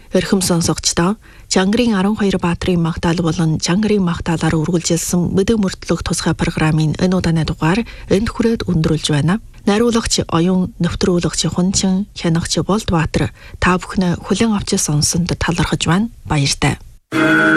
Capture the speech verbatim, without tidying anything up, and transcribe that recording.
Өрхөм сонсогчдоо Чангарын арван хоёр баатрын магтаал болон Чангарын магтаалаар үргэлжилсэн мэдэг мөрдлөх тусгай программын энэ удааны дугаар энд хүрээд өндөрлж байна. Найруулагч оюун нэвтрүүлэгч Хунчин хянагч Болд Баатар та бүхнээ хүлээн авч сонсонд талархаж байна. Баяртай.